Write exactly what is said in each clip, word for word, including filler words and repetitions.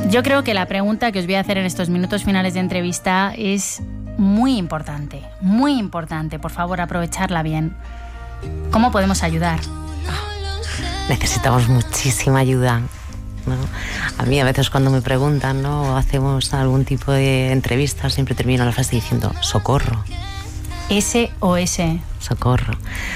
Yo creo que la pregunta que os voy a hacer en estos minutos finales de entrevista es muy importante, muy importante. Por favor, aprovecharla bien. ¿Cómo podemos ayudar? Necesitamos muchísima ayuda, ¿no? A mí a veces cuando me preguntan, ¿no?, o hacemos algún tipo de entrevista, siempre termino la frase diciendo socorro. S O S. Socorro.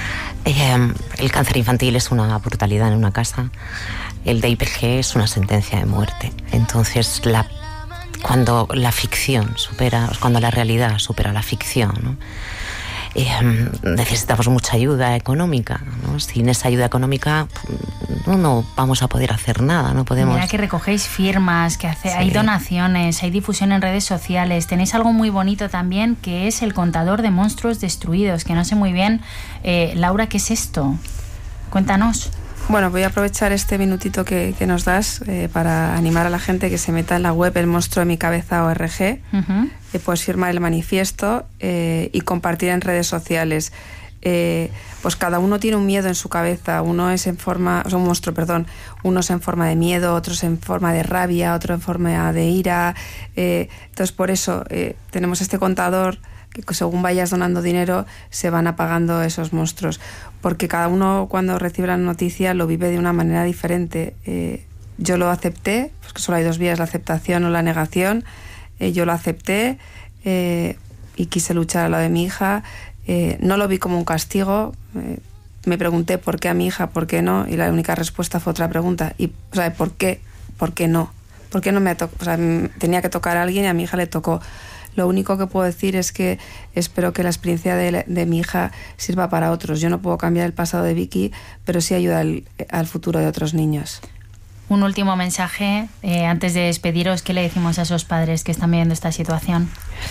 Eh, el cáncer infantil es una brutalidad en una casa. El D I P G es una sentencia de muerte. Entonces, la, cuando la ficción supera, cuando la realidad supera la ficción, ¿no?, eh, necesitamos mucha ayuda económica, ¿no? Sin esa ayuda económica no, no vamos a poder hacer nada, no podemos. Mira que recogéis firmas, que hace, sí. Hay donaciones, hay difusión en redes sociales. Tenéis algo muy bonito también, que es el contador de monstruos destruidos, que no sé muy bien, eh, Laura, ¿qué es esto? Cuéntanos. Bueno, voy a aprovechar este minutito que, que nos das eh, para animar a la gente que se meta en la web el monstruo de mi cabeza punto org. Uh-huh. eh, puedes firmar el manifiesto eh, y compartir en redes sociales. Eh, pues cada uno tiene un miedo en su cabeza. Uno es en forma, o sea, un monstruo, perdón. Uno es en forma de miedo, otros en forma de rabia, otro en forma de ira. Eh, entonces, por eso eh, tenemos este contador que según vayas donando dinero se van apagando esos monstruos, porque cada uno cuando recibe la noticia lo vive de una manera diferente. Eh, yo lo acepté, pues que solo hay dos vías, la aceptación o la negación. Eh, yo lo acepté eh, y quise luchar a lo de mi hija. Eh, no lo vi como un castigo. Eh, me pregunté por qué a mi hija, por qué no, y la única respuesta fue otra pregunta. Y, o sea, ¿por qué? ¿Por qué no? ¿Por qué no me tocó? O sea, tenía que tocar a alguien y a mi hija le tocó. Lo único que puedo decir es que espero que la experiencia de, de mi hija sirva para otros. Yo no puedo cambiar el pasado de Vicky, pero sí ayuda al, al futuro de otros niños. Un último mensaje, eh, antes de despediros, ¿qué le decimos a esos padres que están viviendo esta situación?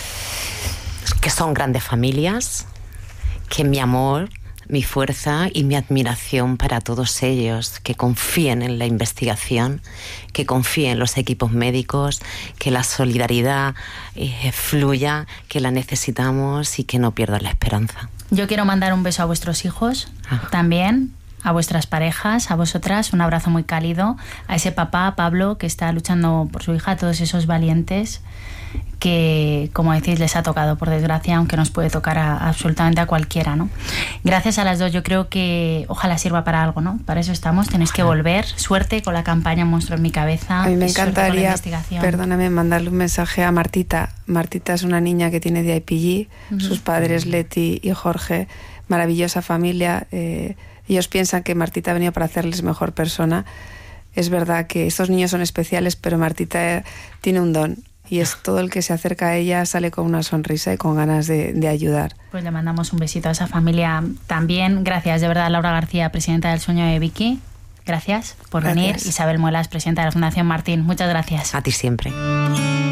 Que son grandes familias, que mi amor, mi fuerza y mi admiración para todos ellos, que confíen en la investigación, que confíen en los equipos médicos, que la solidaridad eh, fluya, que la necesitamos y que no pierdan la esperanza. Yo quiero mandar un beso a vuestros hijos, ah. también, a vuestras parejas, a vosotras, un abrazo muy cálido, a ese papá, Pablo, que está luchando por su hija, a todos esos valientes que, como decís, les ha tocado, por desgracia, aunque nos puede tocar a, a absolutamente a cualquiera, ¿no? Gracias a las dos, yo creo que ojalá sirva para algo, ¿no? Para eso estamos, tenéis que volver. Suerte con la campaña Monstruo en mi cabeza. A mí me encantaría, perdóname, mandarle un mensaje a Martita. Martita es una niña que tiene D I P G, uh-huh. Sus padres Leti y Jorge, maravillosa familia. Eh, ellos piensan que Martita ha venido para hacerles mejor persona. Es verdad que estos niños son especiales, pero Martita tiene un don. Y es todo el que se acerca a ella sale con una sonrisa y con ganas de, de ayudar. Pues le mandamos un besito a esa familia también. Gracias, de verdad, Laura García, presidenta del Sueño de Vicky. Gracias por gracias. venir. Isabel Muelas, presidenta de la Fundación Martín. Muchas gracias. A ti siempre.